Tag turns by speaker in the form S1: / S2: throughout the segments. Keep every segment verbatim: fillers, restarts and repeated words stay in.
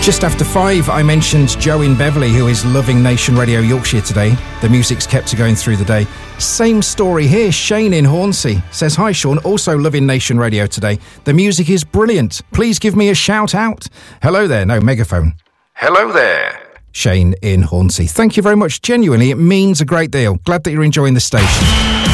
S1: Just after five, I mentioned Joe in Beverley, who is loving Nation Radio Yorkshire today. The music's kept her going through the day. Same story here. Shane in Hornsey says, hi, Sean, also loving Nation Radio today. The music is brilliant. Please give me a shout out. Hello there. No, megaphone. Hello there. Shane in Hornsey. Thank you very much. Genuinely, it means a great deal. Glad that you're enjoying the station.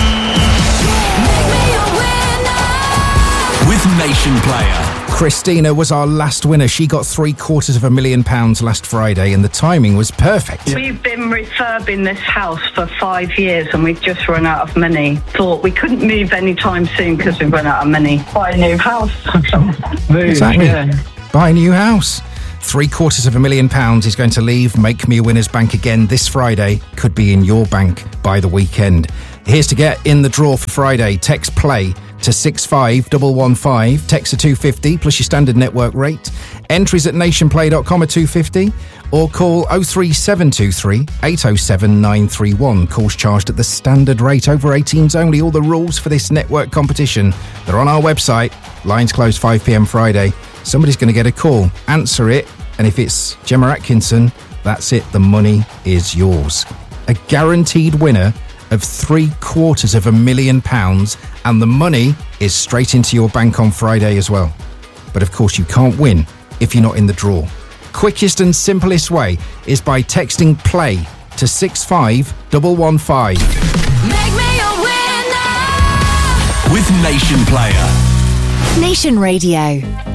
S2: With Nation Player.
S1: Christina was our last winner. She got three quarters of a million pounds last Friday, and the timing was perfect.
S3: We've been refurbing this house for five years and we've just run out of money. Thought we couldn't move anytime soon because we've run out of money. Buy a new house.
S1: Exactly. Yeah. Buy a new house. Three quarters of a million pounds is going to leave Make Me a Winner's Bank again this Friday. Could be in your bank by the weekend. Here's to get in the draw for Friday. Text PLAY to six five one one five. Text are two pounds fifty plus your standard network rate. Entries at nationplay dot com are two pounds fifty. Or call oh three seven two three eight oh seven nine three one. Calls charged at the standard rate. Over eighteens only. All the rules for this network competition, they're on our website. Lines close five p.m. Friday. Somebody's going to get a call. Answer it. And if it's Gemma Atkinson, that's it. The money is yours. A guaranteed winner of three quarters of a million pounds, and the money is straight into your bank on Friday as well. But of course you can't win if you're not in the draw. Quickest and simplest way is by texting PLAY to six five one one five.
S2: Make me a winner with Nation Player.
S4: Nation Radio.